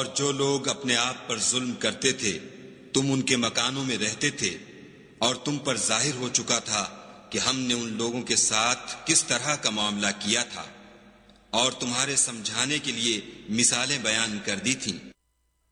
और जो लोग अपने आप पर जुल्म करते थे, तुम उनके मकानों में रहते थे और तुम पर जाहिर हो चुका था कि हमने उन लोगों के साथ किस तरह का मामला किया था, और तुम्हारे समझाने के लिए मिसालें बयान कर दी थीं।